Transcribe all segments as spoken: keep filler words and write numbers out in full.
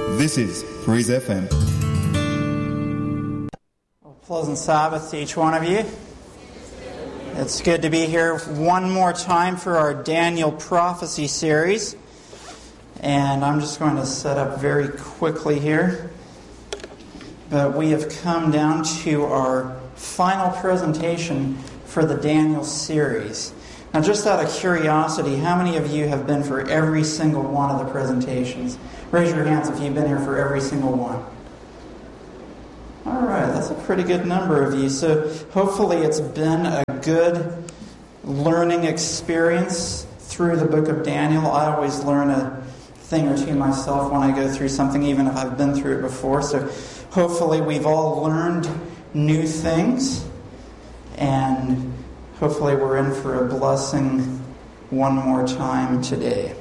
This is Praise F M. Well, pleasant Sabbath to each one of you. It's good to be here one more time for our Daniel prophecy series. And I'm just going to set up very quickly here. But we have come down to our final presentation for the Daniel series. Now, just out of curiosity, how many of you have been for every single one of the presentations? Raise your hands if you've been here for every single one. All right, that's a pretty good number of you. So hopefully it's been a good learning experience through the book of Daniel. I always learn a thing or two myself when I go through something, even if I've been through it before. So hopefully we've all learned new things, and hopefully we're in for a blessing one more time today.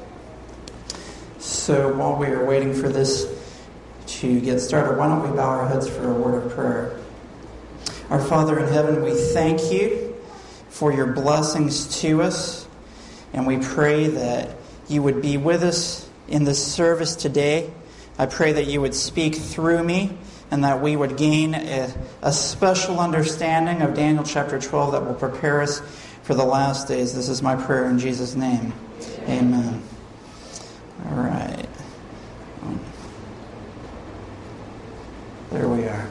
So while we are waiting for this to get started, why don't we bow our heads for a word of prayer. Our Father in heaven, we thank you for your blessings to us, and we pray that you would be with us in this service today. I pray that you would speak through me, and that we would gain a, a special understanding of Daniel chapter twelve that will prepare us for the last days. This is my prayer in Jesus' name. Amen. All right. There we are.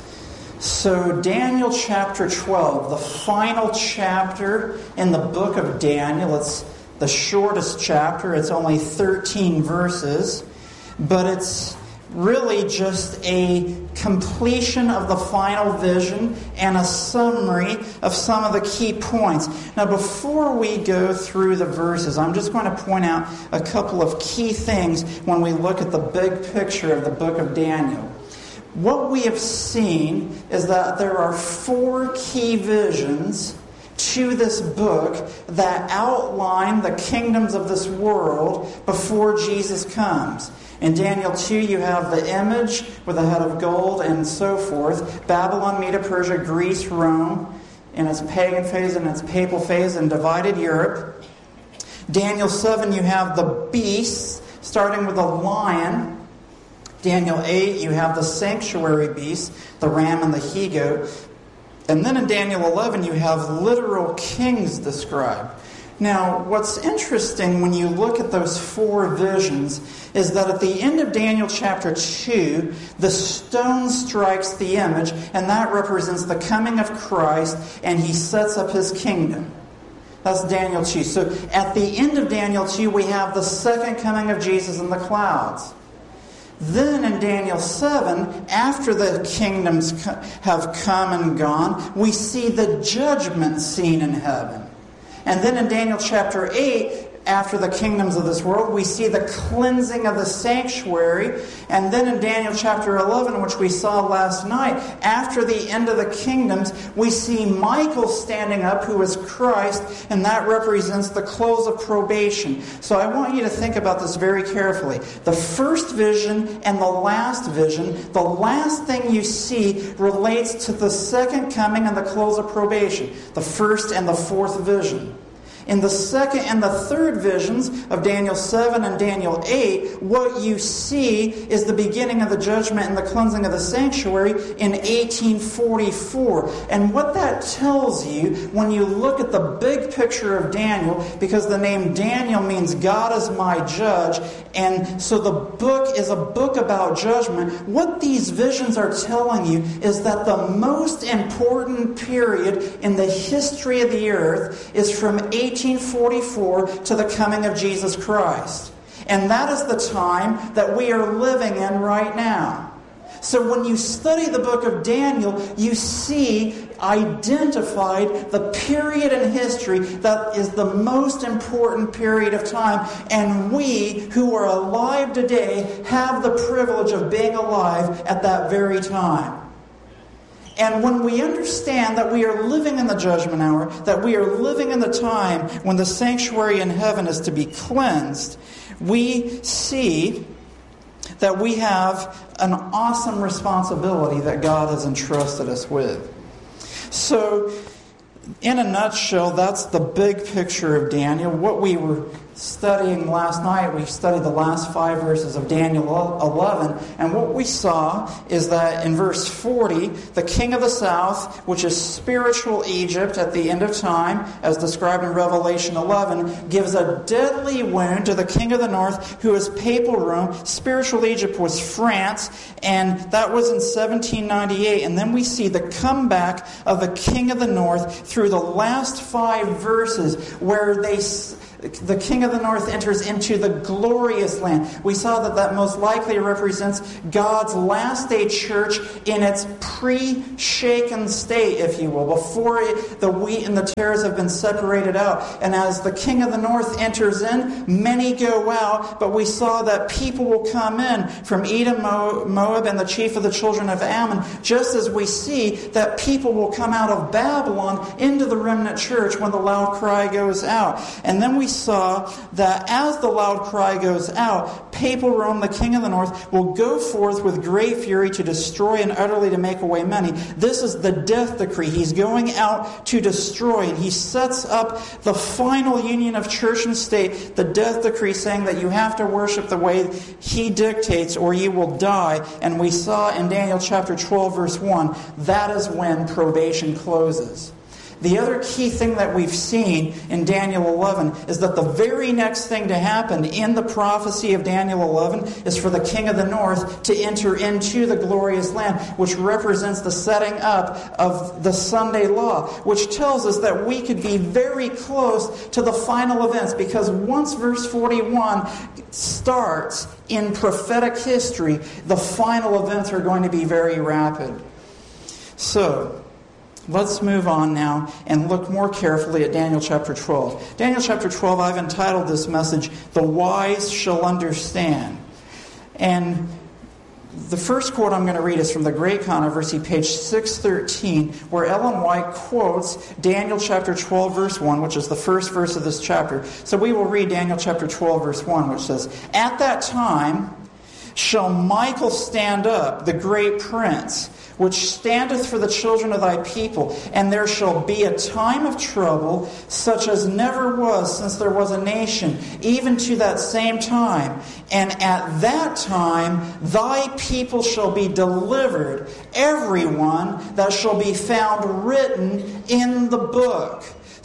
So Daniel chapter twelve, the final chapter in the book of Daniel. It's the shortest chapter. It's only thirteen verses. But it's really just a completion of the final vision and a summary of some of the key points. Now, before we go through the verses, I'm just going to point out a couple of key things when we look at the big picture of the book of Daniel. What we have seen is that there are four key visions to this book that outline the kingdoms of this world before Jesus comes. In Daniel two, you have the image with a head of gold and so forth. Babylon, Medo, Persia, Greece, Rome, in its pagan phase and its papal phase, and divided Europe. Daniel seven, you have the beasts, starting with a lion. Daniel eight, you have the sanctuary beast, the ram and the he-goat. And then in Daniel eleven, you have literal kings described. Now, what's interesting when you look at those four visions is that at the end of Daniel chapter two, the stone strikes the image, and that represents the coming of Christ, and he sets up his kingdom. That's Daniel two. So at the end of Daniel two, we have the second coming of Jesus in the clouds. Then in Daniel seven, after the kingdoms have come and gone, we see the judgment scene in heaven. And then in Daniel chapter eight, after the kingdoms of this world, we see the cleansing of the sanctuary. And then in Daniel chapter eleven, which we saw last night, after the end of the kingdoms, we see Michael standing up, who is Christ, and that represents the close of probation. So I want you to think about this very carefully. The first vision and the last vision, the last thing you see relates to the second coming and the close of probation. The first and the fourth vision. In the second and the third visions of Daniel seven and Daniel eight, what you see is the beginning of the judgment and the cleansing of the sanctuary in eighteen forty-four. And what that tells you when you look at the big picture of Daniel, because the name Daniel means God is my judge, and so the book is a book about judgment. What these visions are telling you is that the most important period in the history of the earth is from eighteen forty-four to the coming of Jesus Christ. And that is the time that we are living in right now. So when you study the book of Daniel, you see identified the period in history that is the most important period of time. And we who are alive today have the privilege of being alive at that very time. And when we understand that we are living in the judgment hour, that we are living in the time when the sanctuary in heaven is to be cleansed, we see that we have an awesome responsibility that God has entrusted us with. So, in a nutshell, that's the big picture of Daniel. What we were studying last night, we studied the last five verses of Daniel eleven, and what we saw is that in verse forty, the king of the south, which is spiritual Egypt at the end of time, as described in Revelation eleven, gives a deadly wound to the king of the north, who is papal Rome. Spiritual Egypt was France, and that was in seventeen ninety-eight. And then we see the comeback of the king of the north through the last five verses, where they... the king of the north enters into the glorious land. We saw that that most likely represents God's last day church in its pre-shaken state, if you will, before it, the wheat and the tares have been separated out. And as the king of the north enters in, many go out, but we saw that people will come in from Edom, Moab, and the chief of the children of Ammon, just as we see that people will come out of Babylon into the remnant church when the loud cry goes out. And then we saw that as the loud cry goes out, papal Rome, the king of the north, will go forth with great fury to destroy and utterly to make away many. This is the death decree. He's going out to destroy, and he sets up the final union of church and state, the death decree, saying that you have to worship the way he dictates or you will die. And we saw in Daniel chapter twelve verse one, that is when probation closes. The other key thing that we've seen in Daniel eleven is that the very next thing to happen in the prophecy of Daniel eleven is for the king of the north to enter into the glorious land, which represents the setting up of the Sunday law, which tells us that we could be very close to the final events, because once verse forty-one starts in prophetic history, the final events are going to be very rapid. So, let's move on now and look more carefully at Daniel chapter twelve. Daniel chapter twelve, I've entitled this message, "The Wise Shall Understand." And the first quote I'm going to read is from the Great Controversy, page six thirteen, where Ellen White quotes Daniel chapter twelve, verse one, which is the first verse of this chapter. So we will read Daniel chapter twelve, verse one, which says, "At that time shall Michael stand up, the great prince, which standeth for the children of thy people, and there shall be a time of trouble, such as never was since there was a nation, even to that same time. And at that time thy people shall be delivered, everyone that shall be found written in the book."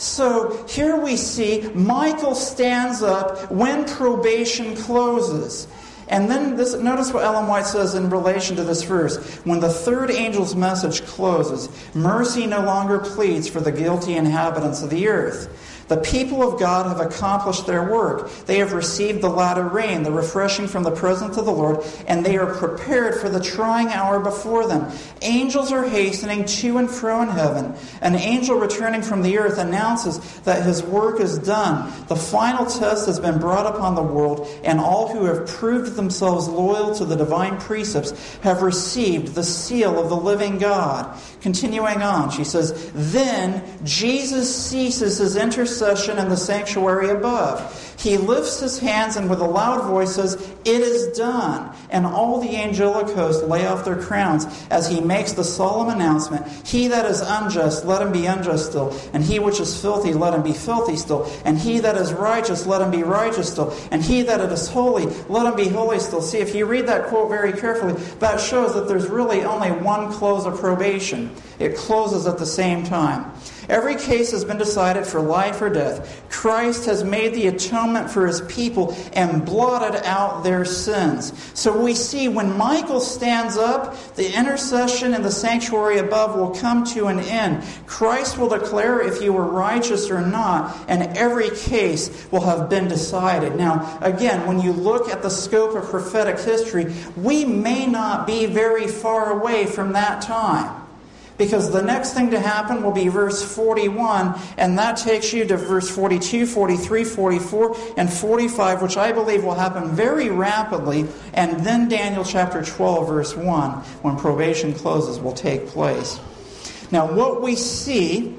So here we see Michael stands up when probation closes. And then this, notice what Ellen White says in relation to this verse. When the third angel's message closes, mercy no longer pleads for the guilty inhabitants of the earth. The people of God have accomplished their work. They have received the latter rain, the refreshing from the presence of the Lord, and they are prepared for the trying hour before them. Angels are hastening to and fro in heaven. An angel returning from the earth announces that his work is done. The final test has been brought upon the world, and all who have proved themselves loyal to the divine precepts have received the seal of the living God. Continuing on, she says, "Then Jesus ceases his intercession in the sanctuary above. He lifts his hands and with a loud voice says, 'It is done.' And all the angelic host lay off their crowns as he makes the solemn announcement, 'He that is unjust, let him be unjust still. And he which is filthy, let him be filthy still. And he that is righteous, let him be righteous still. And he that is holy, let him be holy still.'" See, if you read that quote very carefully, that shows that there's really only one close of probation. It closes at the same time. Every case has been decided for life or death. Christ has made the atonement for his people and blotted out their sins. So we see when Michael stands up, the intercession in the sanctuary above will come to an end. Christ will declare if you were righteous or not, and every case will have been decided. Now, again, when you look at the scope of prophetic history, we may not be very far away from that time. Because the next thing to happen will be verse forty-one, and that takes you to verse forty-two, forty-three, forty-four, and forty-five, which I believe will happen very rapidly, and then Daniel chapter twelve, verse one, when probation closes, will take place. Now, what we see,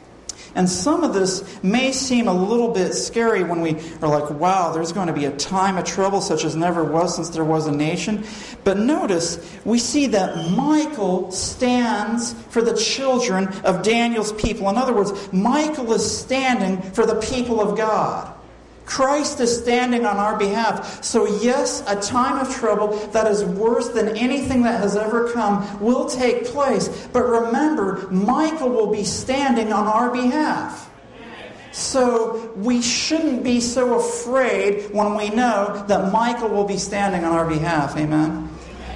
and some of this may seem a little bit scary when we are like, wow, there's going to be a time of trouble such as never was since there was a nation. But notice, we see that Michael stands for the children of Daniel's people. In other words, Michael is standing for the people of God. Christ is standing on our behalf. So yes, a time of trouble that is worse than anything that has ever come will take place. But remember, Michael will be standing on our behalf. So we shouldn't be so afraid when we know that Michael will be standing on our behalf. Amen?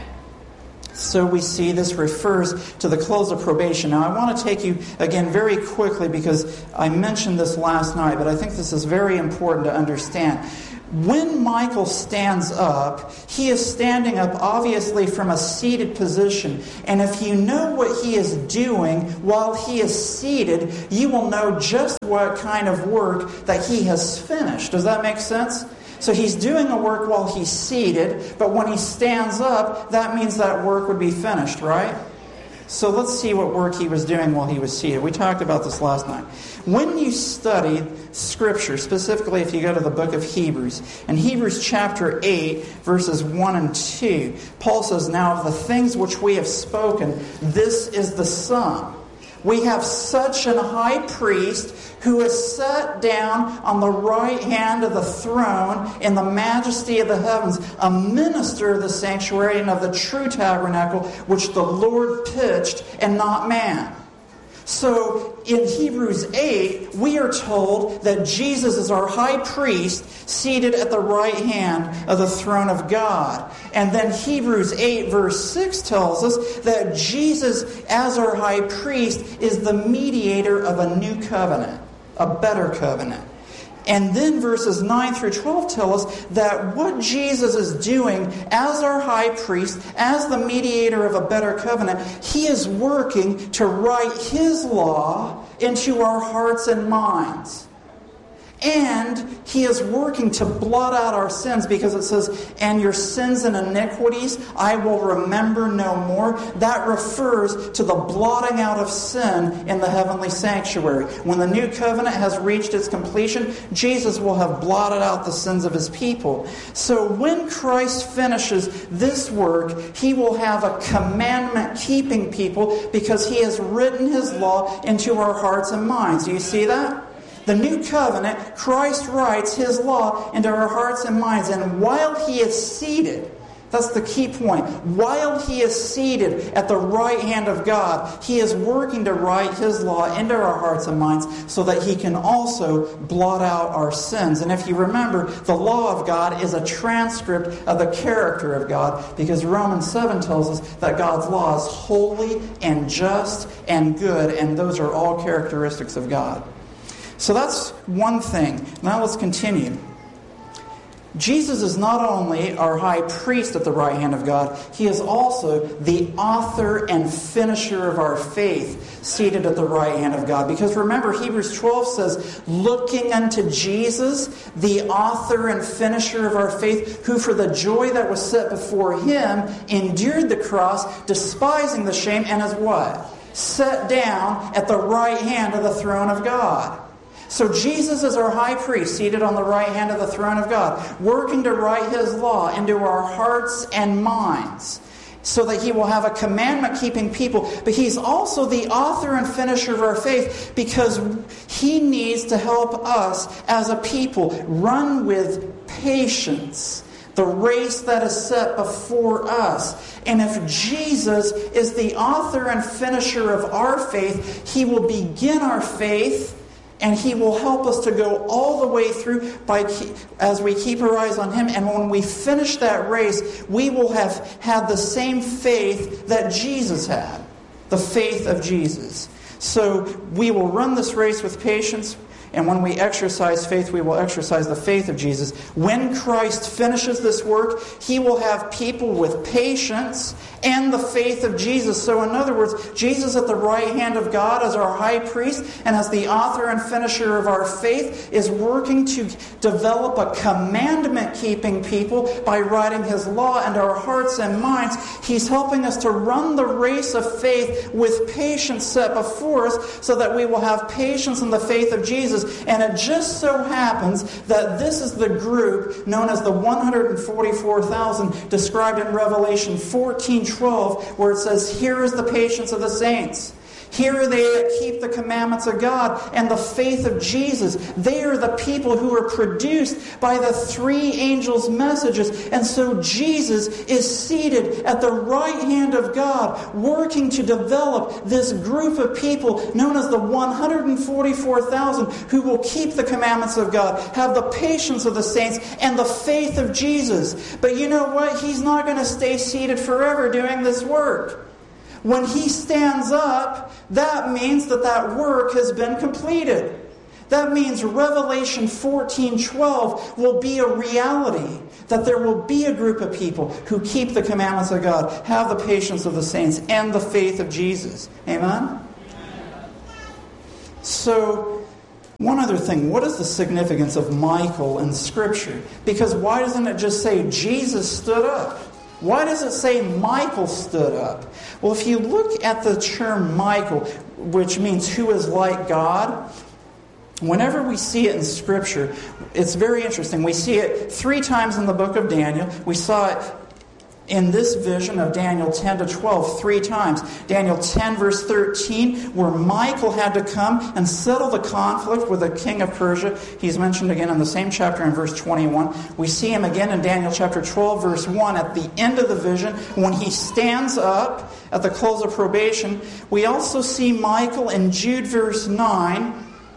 So we see this refers to the close of probation. Now I want to take you again very quickly because I mentioned this last night, but I think this is very important to understand. When Michael stands up, he is standing up obviously from a seated position. And if you know what he is doing while he is seated, you will know just what kind of work that he has finished. Does that make sense? So he's doing the work while he's seated, but when he stands up, that means that work would be finished, right? So let's see what work he was doing while he was seated. We talked about this last night. When you study Scripture, specifically if you go to the book of Hebrews, in Hebrews chapter eight, verses one and two, Paul says, "Now of the things which we have spoken, this is the sum. We have such an high priest who is sat down on the right hand of the throne in the majesty of the heavens, a minister of the sanctuary and of the true tabernacle, which the Lord pitched and not man." So in Hebrews eight, we are told that Jesus is our high priest seated at the right hand of the throne of God. And then Hebrews eight verse six tells us that Jesus, as our high priest, is the mediator of a new covenant, a better covenant. And then verses nine through twelve tell us that what Jesus is doing as our high priest, as the mediator of a better covenant, he is working to write his law into our hearts and minds. And he is working to blot out our sins, because it says, "And your sins and iniquities I will remember no more." That refers to the blotting out of sin in the heavenly sanctuary. When the new covenant has reached its completion, Jesus will have blotted out the sins of his people. So when Christ finishes this work, he will have a commandment-keeping people, because he has written his law into our hearts and minds. Do you see that? The new covenant, Christ writes his law into our hearts and minds. And while he is seated, that's the key point, while he is seated at the right hand of God, he is working to write his law into our hearts and minds so that he can also blot out our sins. And if you remember, the law of God is a transcript of the character of God, because Romans seven tells us that God's law is holy and just and good, and those are all characteristics of God. So that's one thing. Now let's continue. Jesus is not only our high priest at the right hand of God, he is also the author and finisher of our faith, seated at the right hand of God. Because remember, Hebrews twelve says, "Looking unto Jesus, the author and finisher of our faith, who for the joy that was set before him endured the cross, despising the shame, and is" what? "Set down at the right hand of the throne of God." So Jesus is our high priest, seated on the right hand of the throne of God, working to write his law into our hearts and minds, so that he will have a commandment-keeping people. But he's also the author and finisher of our faith, because he needs to help us as a people run with patience the race that is set before us. And if Jesus is the author and finisher of our faith, he will begin our faith, and he will help us to go all the way through by as we keep our eyes on him. And when we finish that race, we will have had the same faith that Jesus had. The faith of Jesus. So we will run this race with patience. And when we exercise faith, we will exercise the faith of Jesus. When Christ finishes this work, he will have people with patience and the faith of Jesus. So in other words, Jesus at the right hand of God as our high priest and as the author and finisher of our faith is working to develop a commandment-keeping people by writing his law into our hearts and minds. He's helping us to run the race of faith with patience set before us, so that we will have patience in the faith of Jesus. And it just so happens that this is the group known as the one hundred forty-four thousand described in Revelation fourteen twelve, where it says, "Here is the patience of the saints. Here are they that keep the commandments of God and the faith of Jesus. They are the people who are produced by the three angels' messages. And so Jesus is seated at the right hand of God, working to develop this group of people known as the one hundred forty-four thousand who will keep the commandments of God, have the patience of the saints, and the faith of Jesus. But you know what? He's not going to stay seated forever doing this work. When He stands up, that means that that work has been completed. That means Revelation fourteen twelve will be a reality. That there will be a group of people who keep the commandments of God, have the patience of the saints, and the faith of Jesus. Amen? So, one other thing. What is the significance of Michael in Scripture? Because why doesn't it just say Jesus stood up? Why does it say Michael stood up? Well, if you look at the term Michael, which means who is like God, whenever we see it in Scripture, it's very interesting. We see it three times in the book of Daniel. We saw it in this vision of Daniel ten to twelve three times. Daniel ten verse thirteen, where Michael had to come and settle the conflict with the king of Persia. He's mentioned again in the same chapter in verse twenty-one. We see him again in Daniel chapter twelve verse one at the end of the vision when he stands up at the close of probation. We also see Michael in Jude verse nine,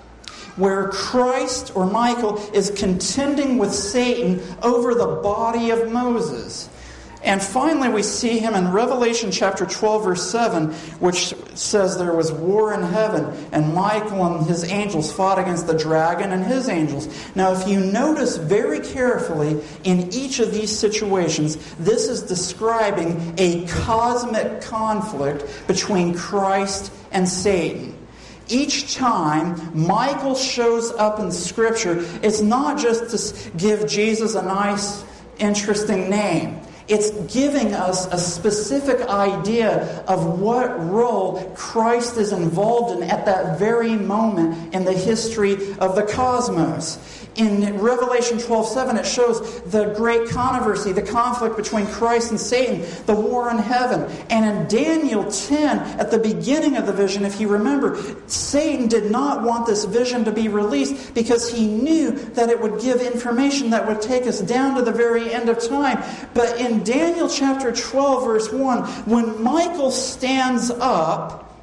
where Christ, or Michael, is contending with Satan over the body of Moses. And finally, we see him in Revelation chapter twelve, verse seven, which says there was war in heaven, and Michael and his angels fought against the dragon and his angels. Now, if you notice very carefully, in each of these situations, this is describing a cosmic conflict between Christ and Satan. Each time Michael shows up in Scripture, it's not just to give Jesus a nice, interesting name. It's giving us a specific idea of what role Christ is involved in at that very moment in the history of the cosmos. In Revelation twelve seven, it shows the great controversy, the conflict between Christ and Satan, the war in heaven. And in Daniel ten, at the beginning of the vision, if you remember, Satan did not want this vision to be released because he knew that it would give information that would take us down to the very end of time. But in Daniel chapter twelve, verse one, when Michael stands up,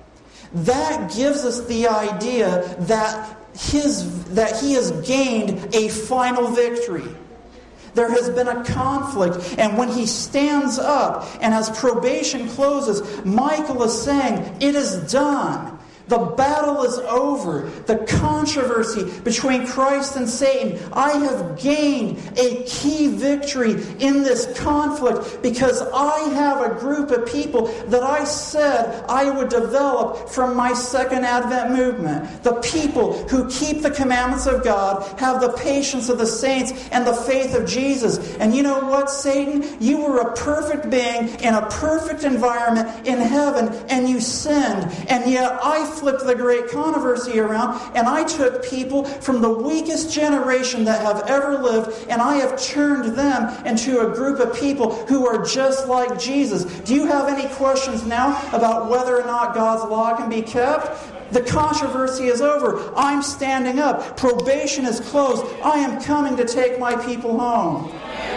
that gives us the idea that His, that he has gained a final victory. There has been a conflict, and when he stands up, and as probation closes, Michael is saying, "It is done. The battle is over. The controversy between Christ and Satan. I have gained a key victory in this conflict because I have a group of people that I said I would develop from my Second Advent movement. The people who keep the commandments of God, have the patience of the saints, and the faith of Jesus." And you know what, Satan? You were a perfect being in a perfect environment in heaven, and you sinned. And yet I flipped the great controversy around, and I took people from the weakest generation that have ever lived, and I have turned them into a group of people who are just like Jesus. Do you have any questions now about whether or not God's law can be kept? The controversy is over. I'm standing up. Probation is closed. I am coming to take my people home.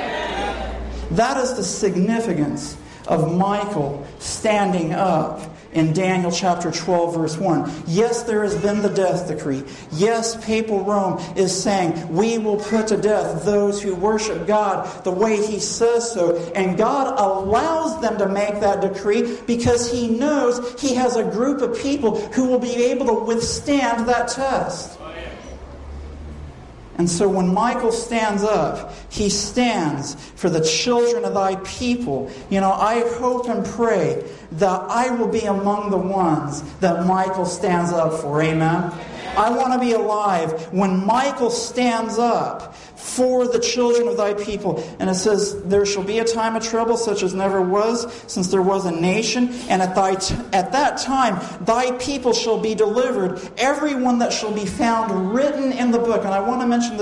That is the significance of Michael standing up in Daniel chapter twelve, verse one. Yes, there has been the death decree. Yes, papal Rome is saying, we will put to death those who worship God the way He says so. And God allows them to make that decree because He knows He has a group of people who will be able to withstand that test. And so when Michael stands up, he stands for the children of thy people. You know, I hope and pray that I will be among the ones that Michael stands up for. Amen? I want to be alive when Michael stands up for the children of thy people. And it says, there shall be a time of trouble such as never was since there was a nation. And at thy t- at that time thy people shall be delivered, everyone that shall be found written in the book. And I want to mention this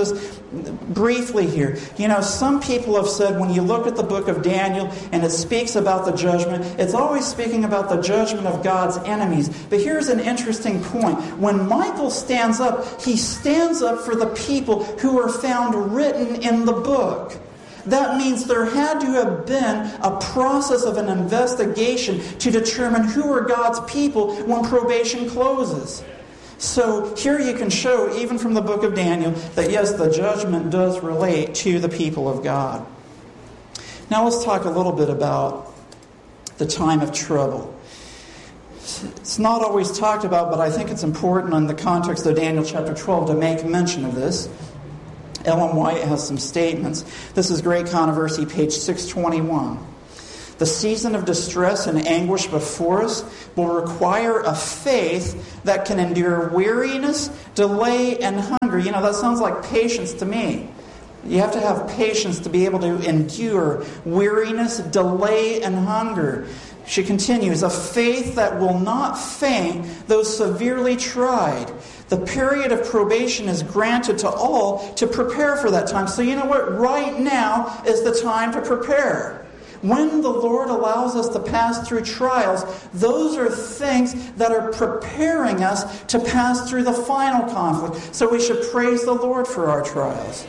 briefly here. You know, some people have said when you look at the book of Daniel and it speaks about the judgment, it's always speaking about the judgment of God's enemies. But here's an interesting point. When Michael stands up, he stands up for the people who are found written in the book. That means there had to have been a process of an investigation to determine who are God's people when probation closes. So here you can show, even from the book of Daniel, that yes, the judgment does relate to the people of God. Now let's talk a little bit about the time of trouble. It's not always talked about, but I think it's important in the context of Daniel chapter twelve to make mention of this. Ellen White has some statements. This is Great Controversy, page six twenty-one. The season of distress and anguish before us will require a faith that can endure weariness, delay, and hunger. You know, that sounds like patience to me. You have to have patience to be able to endure weariness, delay, and hunger. She continues, a faith that will not faint though severely tried. The period of probation is granted to all to prepare for that time. So you know what? Right now is the time to prepare. When the Lord allows us to pass through trials, those are things that are preparing us to pass through the final conflict. So we should praise the Lord for our trials.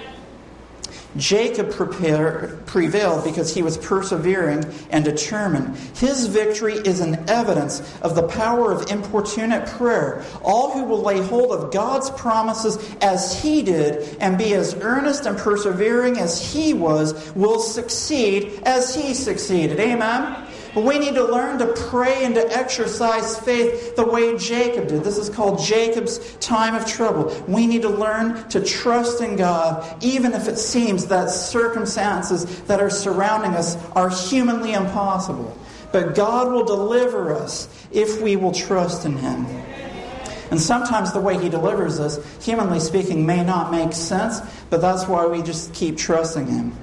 Jacob prepared, prevailed because he was persevering and determined. His victory is an evidence of the power of importunate prayer. All who will lay hold of God's promises as he did and be as earnest and persevering as he was will succeed as he succeeded. Amen? But we need to learn to pray and to exercise faith the way Jacob did. This is called Jacob's time of trouble. We need to learn to trust in God, even if it seems that circumstances that are surrounding us are humanly impossible. But God will deliver us if we will trust in Him. And sometimes the way He delivers us, humanly speaking, may not make sense, but that's why we just keep trusting Him.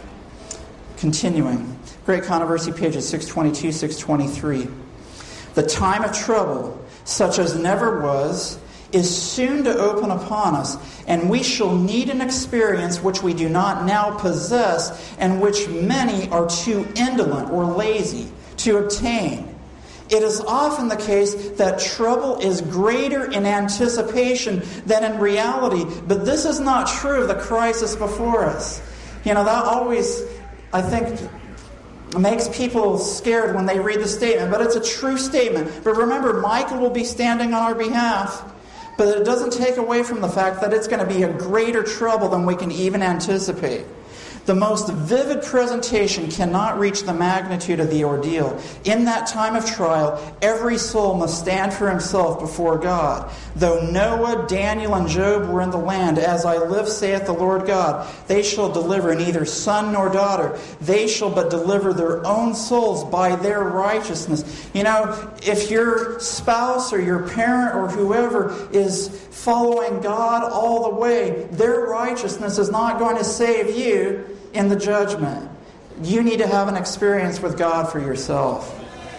Continuing. Great Controversy, pages six twenty-two, six twenty-three. The time of trouble, such as never was, is soon to open upon us, and we shall need an experience which we do not now possess, and which many are too indolent or lazy to obtain. It is often the case that trouble is greater in anticipation than in reality, but this is not true of the crisis before us. You know, that always, I think, makes people scared when they read the statement, but it's a true statement. But remember, Michael will be standing on our behalf, but it doesn't take away from the fact that it's going to be a greater trouble than we can even anticipate. The most vivid presentation cannot reach the magnitude of the ordeal. In that time of trial, every soul must stand for himself before God. Though Noah, Daniel, and Job were in the land, as I live, saith the Lord God, they shall deliver neither son nor daughter. They shall but deliver their own souls by their righteousness. You know, if your spouse or your parent or whoever is following God all the way, their righteousness is not going to save you in the judgment. You need to have an experience with God for yourself.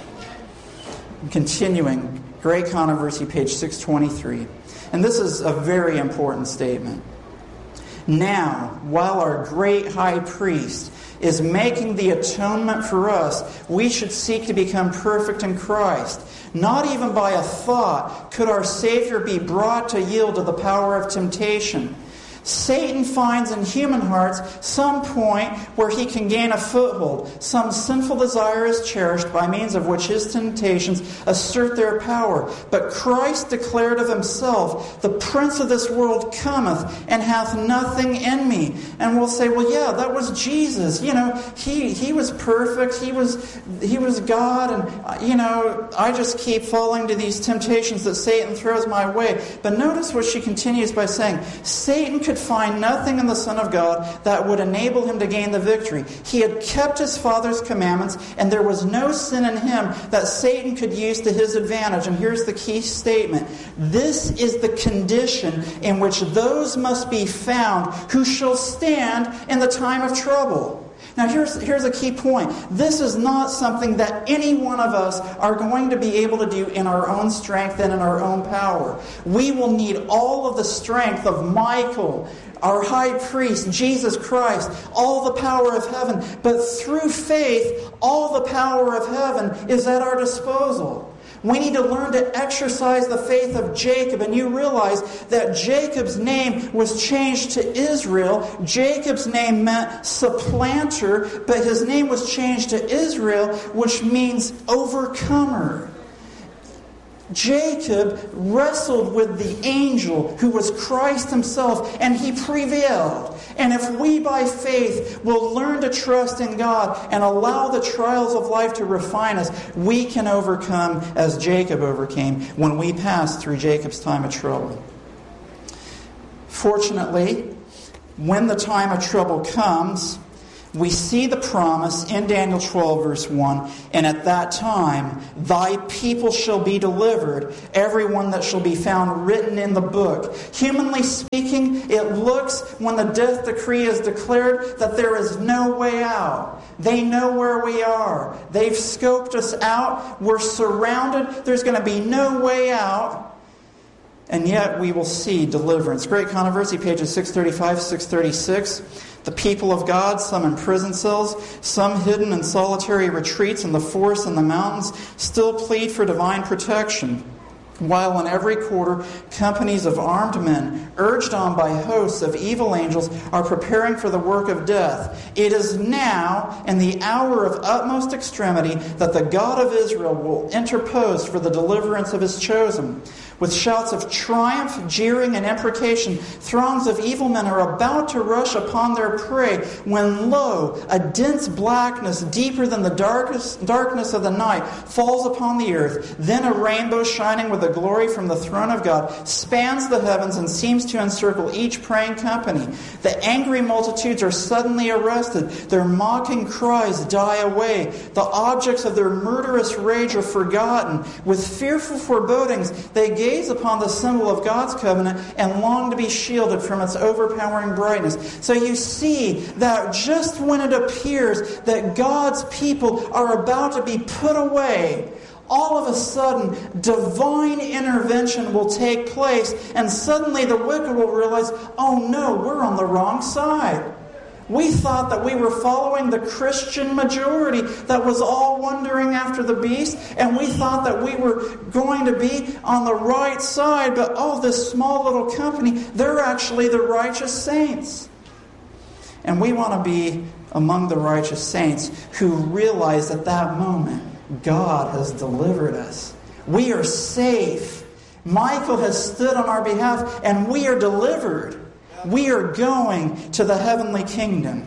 Continuing, Great Controversy, page six twenty-three. And this is a very important statement. Now, while our great high priest is making the atonement for us, we should seek to become perfect in Christ. Not even by a thought could our Savior be brought to yield to the power of temptation. Satan finds in human hearts some point where he can gain a foothold. Some sinful desire is cherished by means of which his temptations assert their power. But Christ declared of himself, the prince of this world cometh and hath nothing in me. And we'll say, well, yeah, that was Jesus. You know, he, he was perfect. He was, he was God. And, you know, I just keep falling to these temptations that Satan throws my way. But notice what she continues by saying, Satan could find nothing in the Son of God that would enable him to gain the victory. He had kept his Father's commandments, and there was no sin in him that Satan could use to his advantage. And here's the key statement. This is the condition in which those must be found who shall stand in the time of trouble. Now here's, here's a key point. This is not something that any one of us are going to be able to do in our own strength and in our own power. We will need all of the strength of Michael, our high priest, Jesus Christ, all the power of heaven. But through faith, all the power of heaven is at our disposal. We need to learn to exercise the faith of Jacob. And you realize that Jacob's name was changed to Israel. Jacob's name meant supplanter, but his name was changed to Israel, which means overcomer. Jacob wrestled with the angel who was Christ himself, and he prevailed. And if we by faith will learn to trust in God and allow the trials of life to refine us, we can overcome as Jacob overcame when we pass through Jacob's time of trouble. Fortunately, when the time of trouble comes, we see the promise in Daniel twelve, verse one, and at that time, thy people shall be delivered, everyone that shall be found written in the book. Humanly speaking, it looks, when the death decree is declared, that there is no way out. They know where we are. They've scoped us out. We're surrounded. There's going to be no way out. And yet we will see deliverance. Great Controversy, pages six thirty-five, six thirty-six. The people of God, some in prison cells, some hidden in solitary retreats in the forests and the mountains, still plead for divine protection. While in every quarter, companies of armed men, urged on by hosts of evil angels, are preparing for the work of death. It is now, in the hour of utmost extremity, that the God of Israel will interpose for the deliverance of his chosen. With shouts of triumph, jeering, and imprecation, throngs of evil men are about to rush upon their prey, when lo, a dense blackness, deeper than the darkest darkness of the night, falls upon the earth. Then a rainbow shining with the glory from the throne of God spans the heavens and seems to encircle each praying company. The angry multitudes are suddenly arrested. Their mocking cries die away. The objects of their murderous rage are forgotten. With fearful forebodings, they gaze Gaze upon the symbol of God's covenant and long to be shielded from its overpowering brightness. So you see that just when it appears that God's people are about to be put away, all of a sudden divine intervention will take place, and suddenly the wicked will realize, oh no, we're on the wrong side. We thought that we were following the Christian majority that was all wandering after the beast, and we thought that we were going to be on the right side, but oh, this small little company, they're actually the righteous saints. And we want to be among the righteous saints who realize at that moment, God has delivered us. We are safe. Michael has stood on our behalf, and we are delivered. We are going to the heavenly kingdom.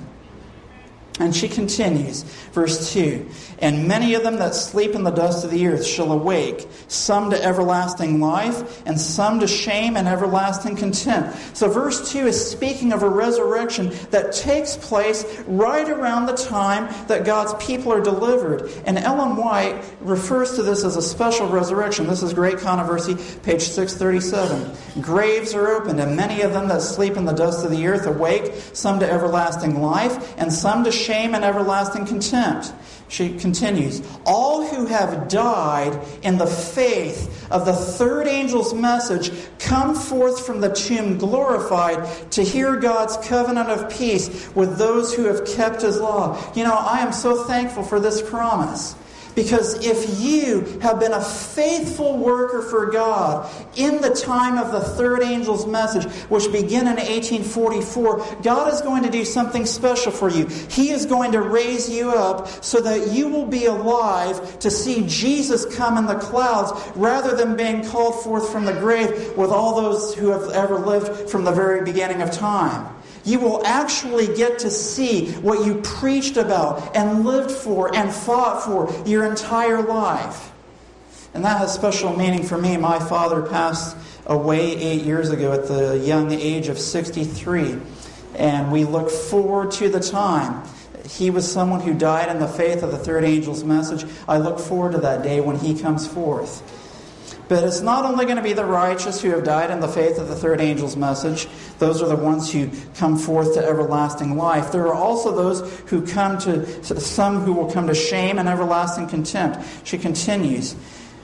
And she continues, verse two, and many of them that sleep in the dust of the earth shall awake, some to everlasting life, and some to shame and everlasting contempt. So verse two is speaking of a resurrection that takes place right around the time that God's people are delivered. And Ellen White refers to this as a special resurrection. This is Great Controversy, page six thirty-seven. Graves are opened, and many of them that sleep in the dust of the earth awake, some to everlasting life, and some to shame and everlasting contempt. She continues, all who have died in the faith of the third angel's message come forth from the tomb glorified to hear God's covenant of peace with those who have kept his law. You know, I am so thankful for this promise. Because if you have been a faithful worker for God in the time of the third angel's message, which began in eighteen forty-four, God is going to do something special for you. He is going to raise you up so that you will be alive to see Jesus come in the clouds rather than being called forth from the grave with all those who have ever lived from the very beginning of time. You will actually get to see what you preached about and lived for and fought for your entire life. And that has special meaning for me. My father passed away eight years ago at the young age of sixty-three. And we look forward to the time. He was someone who died in the faith of the third angel's message. I look forward to that day when he comes forth. But it's not only going to be the righteous who have died in the faith of the third angel's message. Those are the ones who come forth to everlasting life. There are also those who come to, some who will come to shame and everlasting contempt. She continues,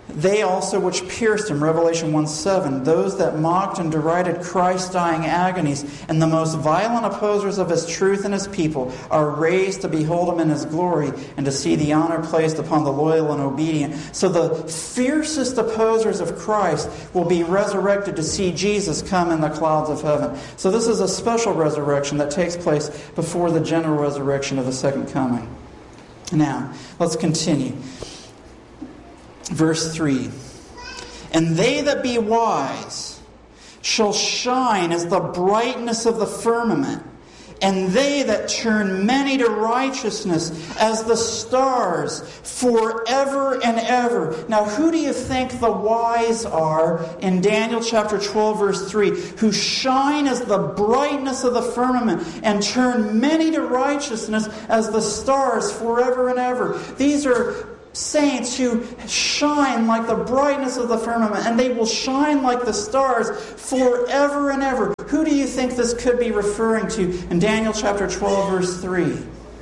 They also which pierced him, Revelation one seven, those that mocked and derided Christ's dying agonies, and the most violent opposers of his truth and his people, are raised to behold him in his glory, and to see the honor placed upon the loyal and obedient. So the fiercest opposers of Christ will be resurrected to see Jesus come in the clouds of heaven. So this is a special resurrection that takes place before the general resurrection of the second coming. Now, let's continue. Verse three. And they that be wise shall shine as the brightness of the firmament, and they that turn many to righteousness as the stars forever and ever. Now, who do you think the wise are in Daniel chapter twelve, verse three? Who shine as the brightness of the firmament and turn many to righteousness as the stars forever and ever. These are saints who shine like the brightness of the firmament, and they will shine like the stars forever and ever. Who do you think this could be referring to in Daniel chapter twelve, verse three?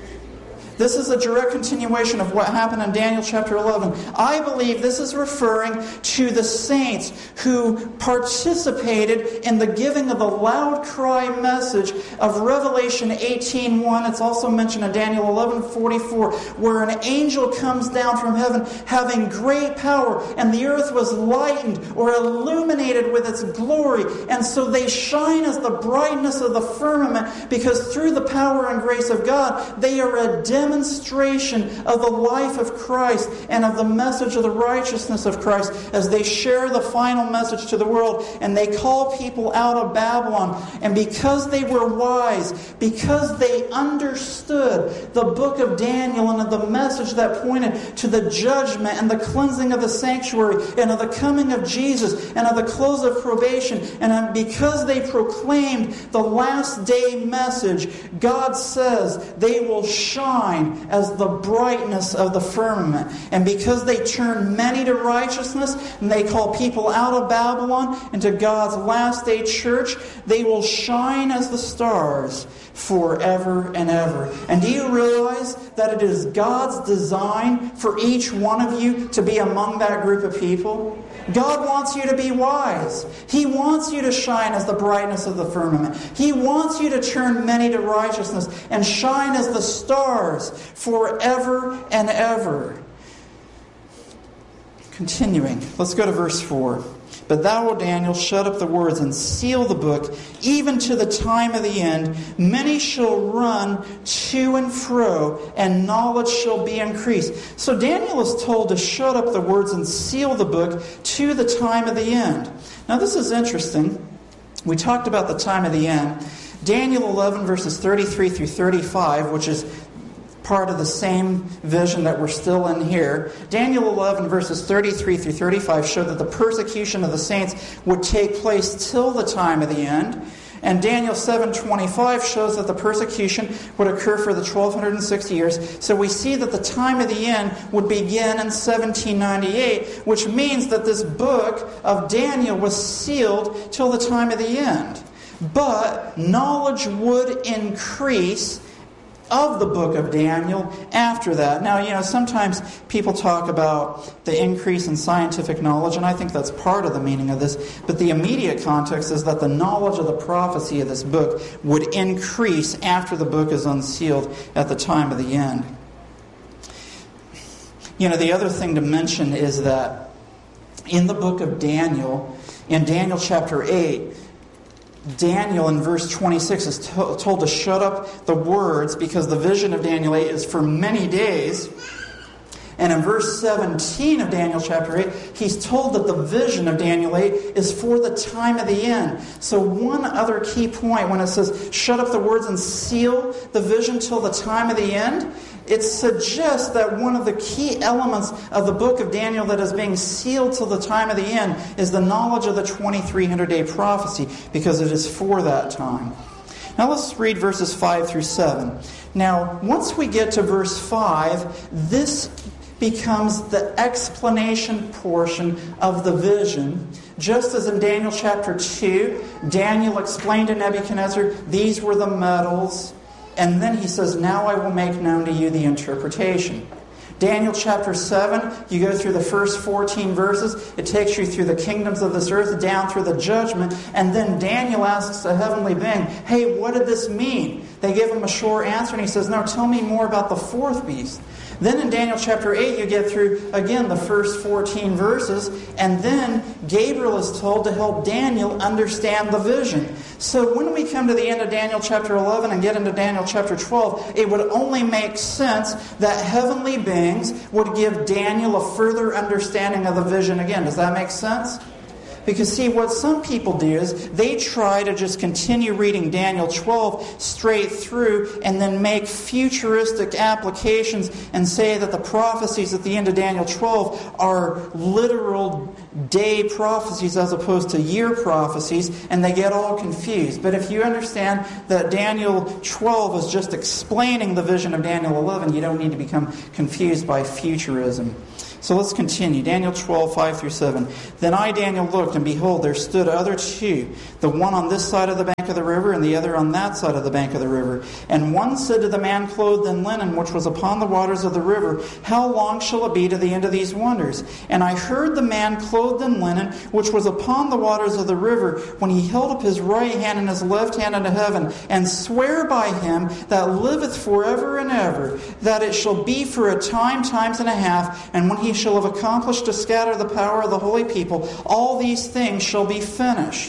This is a direct continuation of what happened in Daniel chapter eleven. I believe this is referring to the saints who participated in the giving of the loud cry message of Revelation eighteen one. It's also mentioned in Daniel eleven forty-four, where an angel comes down from heaven having great power, and the earth was lightened or illuminated with its glory. And so they shine as the brightness of the firmament, because through the power and grace of God, they are a demonstration of the life of Christ and of the message of the righteousness of Christ as they share the final message to the world, and they call people out of Babylon. And because they were wise, because they understood the book of Daniel and the message that pointed to the judgment and the cleansing of the sanctuary and of the coming of Jesus and of the close of probation, and because they proclaimed the last day message, God says they will shine as the brightness of the firmament. And because they turn many to righteousness, and they call people out of Babylon into God's last day church, they will shine as the stars forever and ever. And do you realize that it is God's design for each one of you to be among that group of people? God wants you to be wise. He wants you to shine as the brightness of the firmament. He wants you to turn many to righteousness and shine as the stars forever and ever. Continuing, let's go to verse four. But thou, O Daniel, shut up the words and seal the book, even to the time of the end. Many shall run to and fro, and knowledge shall be increased. So Daniel is told to shut up the words and seal the book to the time of the end. Now this is interesting. We talked about the time of the end. Daniel eleven, verses thirty-three through thirty-five, which is part of the same vision that we're still in here. Daniel eleven, verses thirty-three through thirty-five show that the persecution of the saints would take place till the time of the end. And Daniel seven twenty-five shows that the persecution would occur for the twelve sixty years. So we see that the time of the end would begin in seventeen ninety-eight, which means that this book of Daniel was sealed till the time of the end. But knowledge would increase of the book of Daniel after that. Now, you know, sometimes people talk about the increase in scientific knowledge, and I think that's part of the meaning of this. But the immediate context is that the knowledge of the prophecy of this book would increase after the book is unsealed at the time of the end. You know, the other thing to mention is that in the book of Daniel, in Daniel chapter eight, Daniel in verse twenty-six is to- told to shut up the words because the vision of Daniel eight is for many days. And in verse seventeen of Daniel chapter eight, he's told that the vision of Daniel eight is for the time of the end. So one other key point when it says, shut up the words and seal the vision till the time of the end, it suggests that one of the key elements of the book of Daniel that is being sealed till the time of the end is the knowledge of the twenty-three hundred day prophecy, because it is for that time. Now let's read verses five through seven. Now, once we get to verse five, this becomes the explanation portion of the vision. Just as in Daniel chapter two, Daniel explained to Nebuchadnezzar, these were the metals. And then he says, now I will make known to you the interpretation. Daniel chapter seven, you go through the first fourteen verses. It takes you through the kingdoms of this earth, down through the judgment. And then Daniel asks a heavenly being, hey, what did this mean? They give him a short answer, and he says, no, tell me more about the fourth beast. Then in Daniel chapter eight, you get through, again, the first fourteen verses. And then Gabriel is told to help Daniel understand the vision. So when we come to the end of Daniel chapter eleven and get into Daniel chapter twelve, it would only make sense that heavenly beings would give Daniel a further understanding of the vision again. Does that make sense? Because see, what some people do is they try to just continue reading Daniel twelve straight through and then make futuristic applications and say that the prophecies at the end of Daniel twelve are literal day prophecies as opposed to year prophecies, and they get all confused. But if you understand that Daniel twelve is just explaining the vision of Daniel eleven, you don't need to become confused by futurism. So let's continue. Daniel twelve, five through seven. Then I, Daniel, looked, and behold, there stood other two, the one on this side of the bank of the river, and the other on that side of the bank of the river. And one said to the man clothed in linen, which was upon the waters of the river, how long shall it be to the end of these wonders? And I heard the man clothed in linen, which was upon the waters of the river, when he held up his right hand and his left hand unto heaven, and swear by him that liveth forever and ever, that it shall be for a time, times and a half, and when he shall have accomplished to scatter the power of the holy people, all these things shall be finished.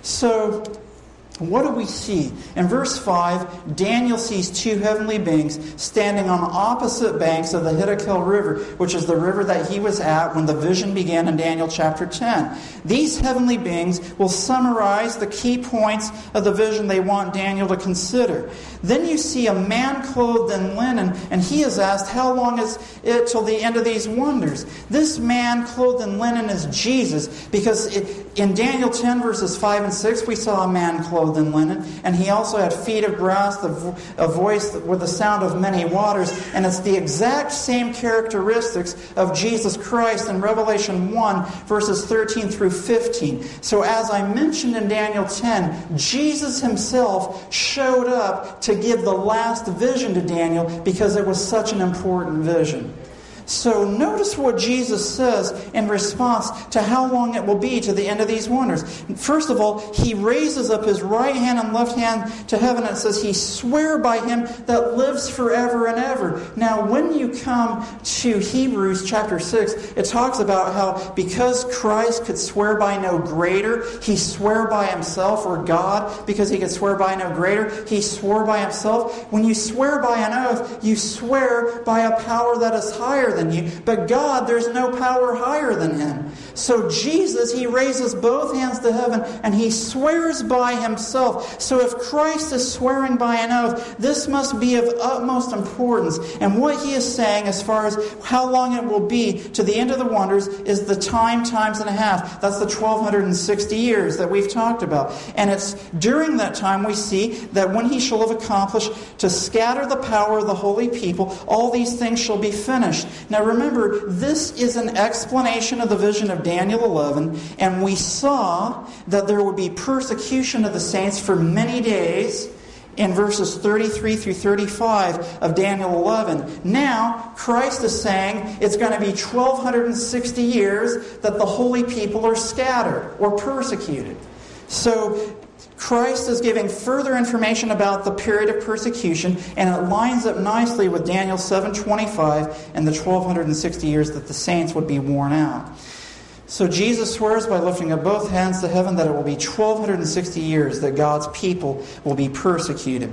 So, what do we see? In verse five, Daniel sees two heavenly beings standing on opposite banks of the Hiddekel River, which is the river that he was at when the vision began in Daniel chapter ten. These heavenly beings will summarize the key points of the vision they want Daniel to consider. Then you see a man clothed in linen, and he is asked, how long is it till the end of these wonders? This man clothed in linen is Jesus, because it, in Daniel ten verses five and six, we saw a man clothed in linen, and he also had feet of brass, the, a voice with the sound of many waters, and it's the exact same characteristics of Jesus Christ in Revelation one verses thirteen through fifteen. So as I mentioned in Daniel ten, Jesus himself showed up to give the last vision to Daniel because it was such an important vision. So notice what Jesus says in response to how long it will be to the end of these wonders. First of all, he raises up his right hand and left hand to heaven, and it says he swore by him that lives forever and ever. Now, when you come to Hebrews chapter six, it talks about how because Christ could swear by no greater, he swore by himself, or God, because he could swear by no greater, he swore by himself. When you swear by an oath, you swear by a power that is higher than you. But God, there's no power higher than him. So Jesus, he raises both hands to heaven and he swears by himself. So if Christ is swearing by an oath, this must be of utmost importance. And what he is saying as far as how long it will be to the end of the wonders is the time, times and a half. That's the twelve sixty years that we've talked about. And it's during that time we see that when he shall have accomplished to scatter the power of the holy people, all these things shall be finished. Now remember, this is an explanation of the vision of Daniel eleven, and we saw that there would be persecution of the saints for many days in verses thirty-three through thirty-five of Daniel eleven. Now, Christ is saying it's going to be twelve sixty years that the holy people are scattered or persecuted. So, Christ is giving further information about the period of persecution, and it lines up nicely with Daniel seven twenty-five and the twelve sixty years that the saints would be worn out. So Jesus swears by lifting up both hands to heaven that it will be twelve sixty years that God's people will be persecuted.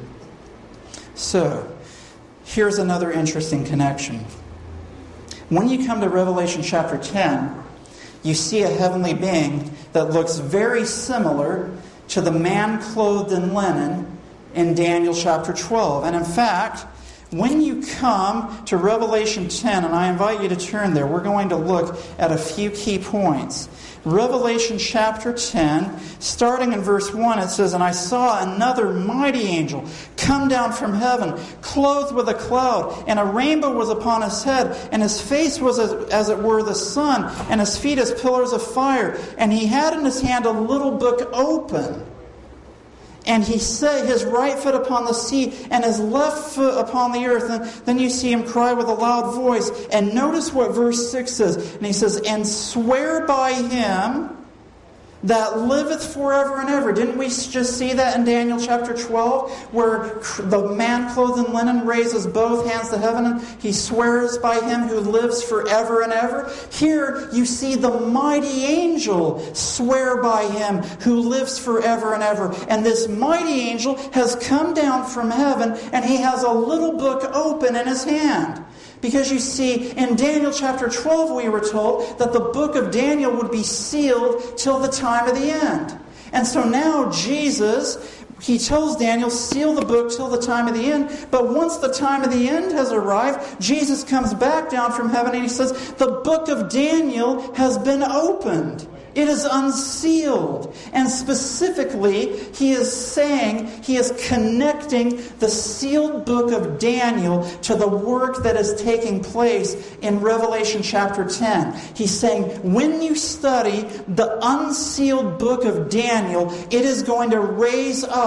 So, here's another interesting connection. When you come to Revelation chapter ten, you see a heavenly being that looks very similar to the man clothed in linen in Daniel chapter twelve. And in fact, when you come to Revelation ten, and I invite you to turn there, we're going to look at a few key points. Revelation chapter ten, starting in verse one, it says, "And I saw another mighty angel come down from heaven, clothed with a cloud, and a rainbow was upon his head, and his face was as, as it were the sun, and his feet as pillars of fire. And he had in his hand a little book open. And he set his right foot upon the sea and his left foot upon the earth. And then you see him cry with a loud voice. And notice what verse six says. And he says, and swear by him that liveth forever and ever. Didn't we just see that in Daniel chapter twelve, where the man clothed in linen raises both hands to heaven and he swears by him who lives forever and ever? Here you see the mighty angel swear by him who lives forever and ever. And this mighty angel has come down from heaven and he has a little book open in his hand. Because you see, in Daniel chapter twelve, we were told that the book of Daniel would be sealed till the time of the end. And so now Jesus, he tells Daniel, seal the book till the time of the end. But once the time of the end has arrived, Jesus comes back down from heaven and he says, the book of Daniel has been opened. It is unsealed. And specifically, he is saying, he is connecting the sealed book of Daniel to the work that is taking place in Revelation chapter ten. He's saying, when you study the unsealed book of Daniel, it is going to raise up